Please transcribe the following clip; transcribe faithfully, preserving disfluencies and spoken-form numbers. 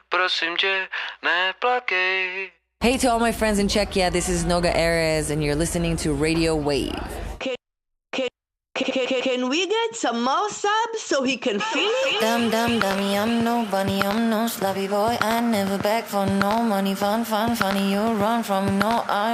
prosím tě, neplakej. Hey to all my friends in Czechia, this is Noga Erez and you're listening to Radio Wave. Can, can, can, can we get some more subs so he can finish? Dum dum dummy, I'm no bunny, I'm no sloppy boy. I never beg for no money, fun, fun, funny. You run from no, I